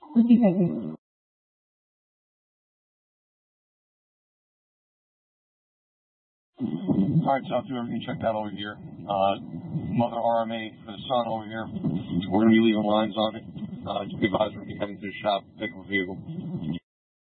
All right, so I'll do everything checked out over here. Mother RMA for the son over here. We're going to be leaving lines on it. Just be advised we're going to be heading to the shop, pick up a vehicle.